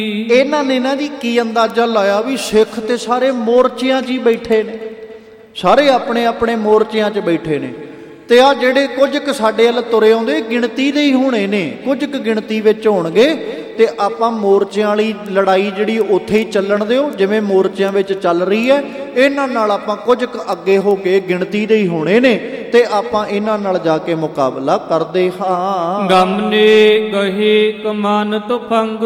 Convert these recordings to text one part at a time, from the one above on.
ਇਹਨਾਂ ਨੇ ਨਾ ਜੀ ਕੀ ਅੰਦਾਜ਼ਾ ਲਾਇਆ ਵੀ ਸਿੱਖ ਤੇ ਸਾਰੇ ਮੋਰਚਿਆਂ 'ਚ ਹੀ ਬੈਠੇ ਨੇ, ਸਾਰੇ ਆਪਣੇ ਆਪਣੇ ਮੋਰਚਿਆਂ 'ਚ ਬੈਠੇ ਨੇ, ਤੇ ਆ ਜਿਹੜੇ ਕੁਝ ਕੁ ਸਾਡੇ ਵੱਲ ਤੁਰੇ ਆਉਂਦੇ ਗਿਣਤੀ ਦੇ ਹੀ ਹੋਣੇ ਨੇ, ਕੁਝ ਕੁ ਗਿਣਤੀ ਵਿੱਚ ਹੋਣਗੇ, ਤੇ ਆਪਾਂ ਮੋਰਚਿਆਂ ਵਾਲੀ ਲੜਾਈ ਜਿਹੜੀ ਉੱਥੇ ਹੀ ਚੱਲਣ ਦਿਓ ਜਿਵੇਂ ਮੋਰਚਿਆਂ ਵਿੱਚ ਚੱਲ ਰਹੀ ਹੈ। ਇਹਨਾਂ ਨਾਲ ਆਪਾਂ ਕੁਝ ਕੁ ਅੱਗੇ ਹੋ ਕੇ ਗਿਣਤੀ ਦੇ ਹੀ ਹੋਣੇ ਨੇ, ਤੇ ਆਪਾਂ ਇਹਨਾਂ ਨਾਲ ਜਾ ਕੇ ਮੁਕਾਬਲਾ ਕਰਦੇ ਹਾਂ। ਗਮਨੇ ਗਹੇ ਕਮਾਨ ਤੁਫੰਗ,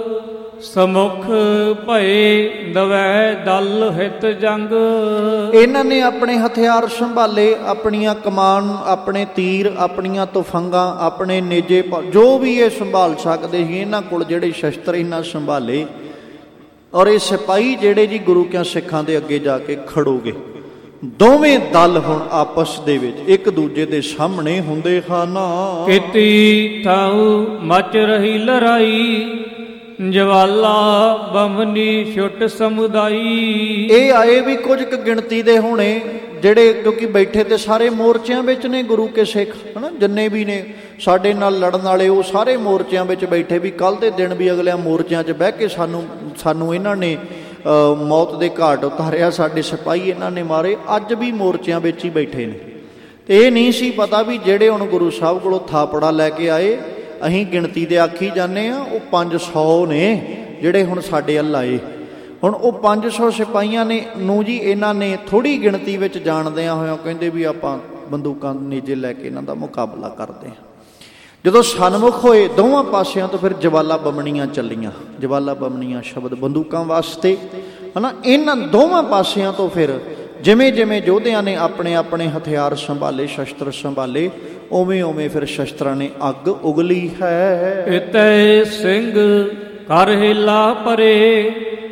ਸਮੁਖ ਭਏ ਦਵੈ ਦਲ ਹਿਤ ਜੰਗ। ਇਹਨਾਂ ਨੇ ਆਪਣੇ ਹਥਿਆਰ ਸੰਭਾਲੇ, ਆਪਣੀਆਂ ਕਮਾਨ, ਆਪਣੇ ਤੀਰ, ਆਪਣੀਆਂ ਤੁਫੰਗਾਂ, ਆਪਣੇ ਨੇਜੇ, ਜੋ ਵੀ ਇਹ ਸੰਭਾਲ ਸਕਦੇ ਸੀ ਇਹਨਾਂ ਕੋਲ ਜਿਹੜੇ ਸ਼ਸਤਰ ਇਹਨਾਂ ਸੰਭਾਲੇ। ਔਰ ਇਹ ਸਿਪਾਹੀ ਜਿਹੜੇ ਜੀ ਗੁਰੂ ਕਿਆਂ ਸਿੱਖਾਂ ਦੇ ਅੱਗੇ ਜਾ ਕੇ ਖੜੋਗੇ, ਦੋਵੇਂ ਦਲ ਹੁਣ ਆਪਸ ਦੇ ਵਿੱਚ ਇੱਕ ਦੂਜੇ ਦੇ ਸਾਹਮਣੇ ਹੁੰਦੇ ਹਨ। ਕੀਤੀ ਥਾਉ ਮਚ ਰਹੀ ਲੜਾਈ, ਜਵਾਲਾ ਬਮਨੀ ਛੁੱਟ ਸਮੁਦਾਈ। ਇਹ ਆਏ ਵੀ ਕੁਝ ਕੁ ਗਿਣਤੀ ਦੇ ਹੋਣੇ ਜਿਹੜੇ, ਕਿਉਂਕਿ ਬੈਠੇ ਤੇ ਸਾਰੇ ਮੋਰਚਿਆਂ ਵਿੱਚ ਨੇ ਗੁਰੂ ਕੇ ਸਿੱਖ, ਹਨਾ, ਜਿੰਨੇ ਵੀ ਨੇ ਸਾਡੇ ਨਾਲ ਲੜਨ ਵਾਲੇ ਉਹ ਸਾਰੇ ਮੋਰਚਿਆਂ ਵਿੱਚ ਬੈਠੇ ਵੀ ਕੱਲ੍ਹ ਦੇ ਦਿਨ ਵੀ ਅਗਲਿਆਂ ਮੋਰਚਿਆਂ 'ਚ ਬਹਿ ਕੇ ਸਾਨੂੰ ਇਹਨਾਂ ਨੇ ਮੌਤ ਦੇ ਘਾਟ ਉਤਾਰਿਆ, ਸਾਡੇ ਸਿਪਾਹੀ ਇਹਨਾਂ ਨੇ ਮਾਰੇ, ਅੱਜ ਵੀ ਮੋਰਚਿਆਂ ਵਿੱਚ ਹੀ ਬੈਠੇ ਨੇ। ਤੇ ਇਹ ਨਹੀਂ ਸੀ ਪਤਾ ਵੀ ਜਿਹੜੇ ਹੁਣ ਗੁਰੂ ਸਾਹਿਬ ਕੋਲੋਂ ਥਾਪੜਾ ਲੈ ਕੇ ਆਏ, ਅਸੀਂ ਗਿਣਤੀ ਦੇ ਆਖੀ ਜਾਂਦੇ ਹਾਂ, ਉਹ 500 ਨੇ ਜਿਹੜੇ ਹੁਣ ਸਾਡੇ ਵੱਲ ਆਏ। ਹੁਣ ਉਹ 500 ਸਿਪਾਹੀਆਂ ਨੇ ਨੂੰ ਜੀ ਇਹਨਾਂ ਨੇ ਥੋੜ੍ਹੀ ਗਿਣਤੀ ਵਿੱਚ ਜਾਣਦਿਆਂ ਹੋਇਆਂ ਕਹਿੰਦੇ ਵੀ ਆਪਾਂ ਬੰਦੂਕਾਂ ਨੇਜੇ ਲੈ ਕੇ ਇਹਨਾਂ ਦਾ ਮੁਕਾਬਲਾ ਕਰਦੇ ਹਾਂ। ਜਦੋਂ ਸਨਮੁਖ ਹੋਏ ਦੋਵਾਂ ਪਾਸਿਆਂ ਤੋਂ ਫਿਰ ਜਵਾਲਾ ਬਮਣੀਆਂ ਚੱਲੀਆਂ, ਜਵਾਲਾ ਬਮਣੀਆਂ ਸ਼ਬਦ ਬੰਦੂਕਾਂ ਵਾਸਤੇ, ਹੈ ਨਾ। ਇਹਨਾਂ ਦੋਵਾਂ ਪਾਸਿਆਂ ਤੋਂ ਫਿਰ ਜਿਵੇਂ ਜਿਵੇਂ ਯੋਧਿਆਂ ਨੇ ਆਪਣੇ ਆਪਣੇ ਹਥਿਆਰ ਸੰਭਾਲੇ, ਸ਼ਸਤਰ ਸੰਭਾਲੇ, ਉਵੇਂ ਉਵੇਂ ਫਿਰ ਸ਼ਸਤਰਾਂ ਨੇ ਅੱਗ ਉਗਲੀ ਹੈ। ਇਤੈ ਸਿੰਘ ਕਰ ਹਿਲਾ ਪਰੇ,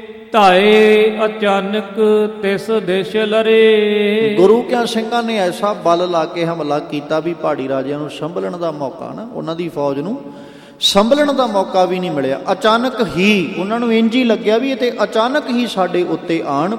ਧਾਏ ਅਚਾਨਕ ਤਿਸ ਦਿਸ਼ ਲਰੇ। ਗੁਰੂ ਕਿਆਂ ਸਿੰਘਾਂ ਨੇ ਐਸਾ ਬਲ ਲਾ ਕੇ ਹਮਲਾ ਕੀਤਾ ਵੀ ਪਹਾੜੀ ਰਾਜਿਆਂ ਨੂੰ ਸੰਭਲਣ ਦਾ ਮੌਕਾ, ਨਾ ਉਹਨਾਂ ਦੀ ਫੌਜ ਨੂੰ ਸੰਭਲਣ ਦਾ ਮੌਕਾ ਵੀ ਨਹੀਂ ਮਿਲਿਆ। ਅਚਾਨਕ ਹੀ ਉਹਨਾਂ ਨੂੰ ਇੰਝ ਹੀ ਲੱਗਿਆ ਵੀ ਇਹ ਤੇ ਅਚਾਨਕ ਹੀ ਸਾਡੇ ਉੱਤੇ ਆਣ